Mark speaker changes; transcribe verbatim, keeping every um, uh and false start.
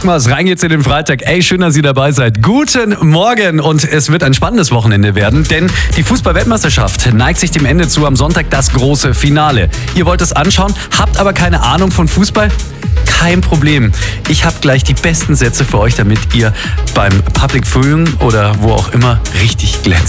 Speaker 1: Rockmas, rein geht's in den Freitag. Ey, schön, dass ihr dabei seid. Guten Morgen und es wird ein spannendes Wochenende werden, denn die Fußball-Weltmeisterschaft neigt sich dem Ende zu. Am Sonntag das große Finale. Ihr wollt es anschauen, habt aber keine Ahnung von Fußball? Kein Problem. Ich habe gleich die besten Sätze für euch, damit ihr beim Public Viewing oder wo auch immer richtig glänzt.